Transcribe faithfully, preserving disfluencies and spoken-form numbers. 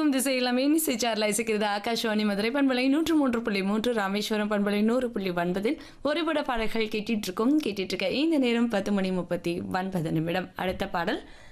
எங்கும் திசையில்லாமே இசைச்சார்ல இசைக்கிறது ஆகாஷ்வாணி மதுரை பண்பலை நூற்று மூன்று புள்ளி மூன்று ராமேஸ்வரம் பண்பலை நூறு புள்ளி ஒன்பதில் ஒருபட பாடல்கள் கேட்டுட்டு இருக்கோம். கேட்டுட்டு இருக்க இந்த நேரம் பத்து மணி முப்பத்தி ஒன்பது நிமிடம். அடுத்த பாடல்